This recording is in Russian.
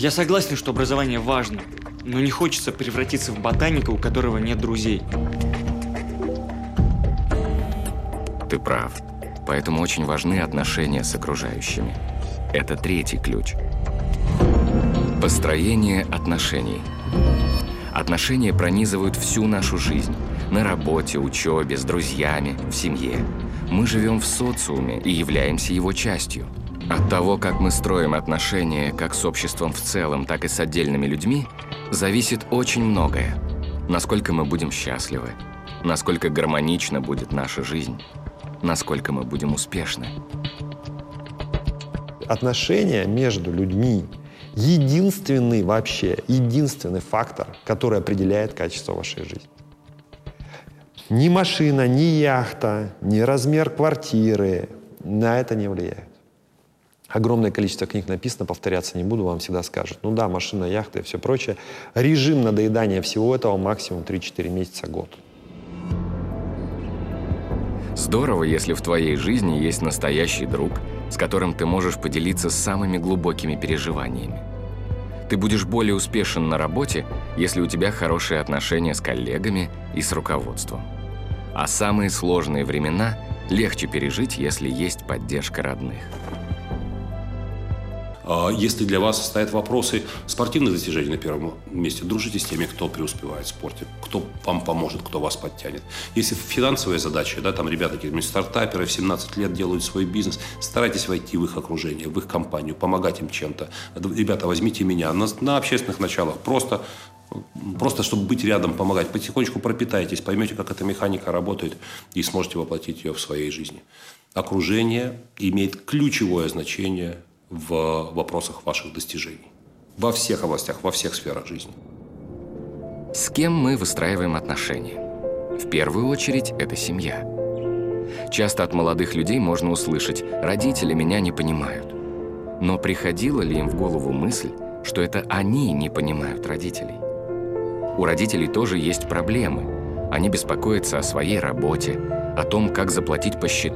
Я согласен, что образование важно, но не хочется превратиться в ботаника, у которого нет друзей. Ты прав. Поэтому очень важны отношения с окружающими. Это третий ключ. Построение отношений. Отношения пронизывают всю нашу жизнь. На работе, учебе, с друзьями, в семье. Мы живем в социуме и являемся его частью. От того, как мы строим отношения как с обществом в целом, так и с отдельными людьми, зависит очень многое. Насколько мы будем счастливы, насколько гармонична будет наша жизнь, насколько мы будем успешны. Отношения между людьми – единственный фактор, который определяет качество вашей жизни. Ни машина, ни яхта, ни размер квартиры на это не влияют. Огромное количество книг написано, повторяться не буду, вам всегда скажут. Ну да, машина, яхта и все прочее. Режим надоедания всего этого максимум 3-4 месяца, год. Здорово, если в твоей жизни есть настоящий друг, с которым ты можешь поделиться самыми глубокими переживаниями. Ты будешь более успешен на работе, если у тебя хорошие отношения с коллегами и с руководством. А самые сложные времена легче пережить, если есть поддержка родных. Если для вас стоят вопросы спортивных достижений на первом месте, дружите с теми, кто преуспевает в спорте, кто вам поможет, кто вас подтянет. Если финансовые задачи, да, там ребята, какие-нибудь стартаперы в 17 лет делают свой бизнес, старайтесь войти в их окружение, в их компанию, помогать им чем-то. Ребята, возьмите меня на общественных началах, просто чтобы быть рядом, помогать. Потихонечку пропитайтесь, поймете, как эта механика работает, и сможете воплотить ее в своей жизни. Окружение имеет ключевое значение в вопросах ваших достижений. Во всех областях, во всех сферах жизни. С кем мы выстраиваем отношения? В первую очередь, это семья. Часто от молодых людей можно услышать: «Родители меня не понимают». Но приходила ли им в голову мысль, что это они не понимают родителей? У родителей тоже есть проблемы. Они беспокоятся о своей работе, о том, как заплатить по счетам,